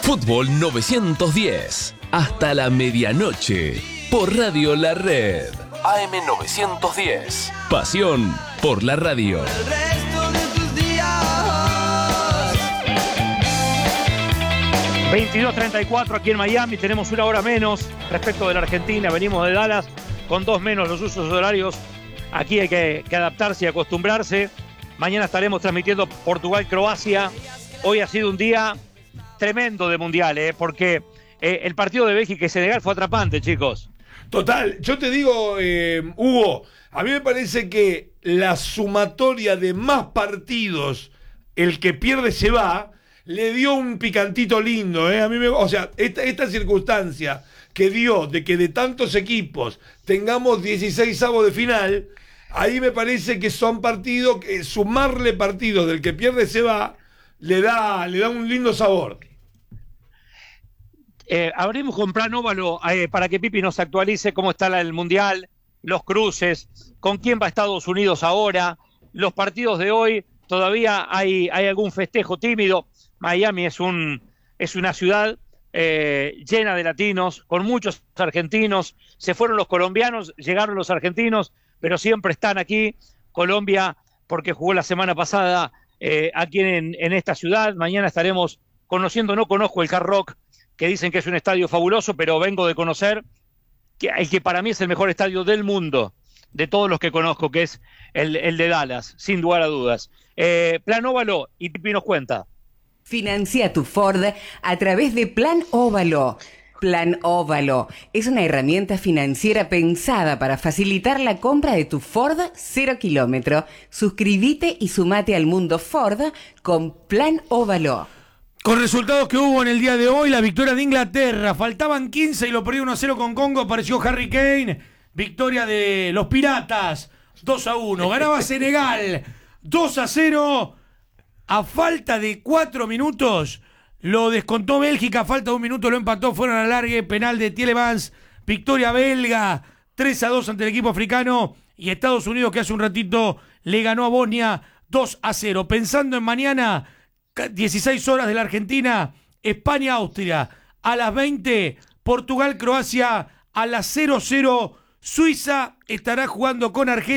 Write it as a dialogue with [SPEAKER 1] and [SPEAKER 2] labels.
[SPEAKER 1] Fútbol 910. Hasta la medianoche. Por Radio La Red. AM 910. Pasión por la radio.
[SPEAKER 2] 22:34 aquí en Miami. Tenemos una hora menos respecto de la Argentina. Venimos de Dallas con 2 menos los usos horarios. Aquí hay que adaptarse y acostumbrarse. Mañana estaremos transmitiendo Portugal-Croacia. Hoy ha sido un día tremendo de mundial, porque el partido de Bélgica y Senegal fue atrapante, chicos.
[SPEAKER 3] Total, yo te digo, Hugo, a mí me parece que la sumatoria de más partidos, el que pierde se va, le dio un picantito lindo, A mí o sea, esta circunstancia que dio de que de tantos equipos tengamos 16avos de final, ahí me parece que son partidos, que sumarle partidos del que pierde se va, le da un lindo sabor.
[SPEAKER 2] Abrimos con Plan Óvalo para que Pipi nos actualice cómo está el Mundial, los cruces, con quién va Estados Unidos ahora, los partidos de hoy. Todavía hay algún festejo tímido. Miami es una ciudad llena de latinos, con muchos argentinos. Se fueron los colombianos, llegaron los argentinos, pero siempre están aquí. Colombia, porque jugó la semana pasada aquí en esta ciudad. Mañana estaremos conociendo, no conozco el Hard Rock, que dicen que es un estadio fabuloso, pero vengo de conocer el que para mí es el mejor estadio del mundo, de todos los que conozco, que es el de Dallas, sin lugar a dudas. Plan Óvalo, y Pipi nos cuenta.
[SPEAKER 4] Financia tu Ford a través de Plan Óvalo. Plan Óvalo es una herramienta financiera pensada para facilitar la compra de tu Ford 0 kilómetro. Suscríbete y sumate al mundo Ford con Plan Óvalo.
[SPEAKER 5] Con resultados que hubo en el día de hoy, la victoria de Inglaterra. Faltaban 15 y lo perdió 1-0 con Congo. Apareció Harry Kane. Victoria de los Piratas. 2-1. Ganaba Senegal. 2-0. A falta de 4 minutos. Lo descontó Bélgica. A falta de 1 minuto lo empató. Fueron al alargue. Penal de Tielemans. Victoria belga. 3-2 ante el equipo africano. Y Estados Unidos, que hace un ratito le ganó a Bosnia 2-0. Pensando en mañana, 16 horas de la Argentina, España-Austria. A las 20, Portugal-Croacia. A las 00, Suiza estará jugando con Argelia.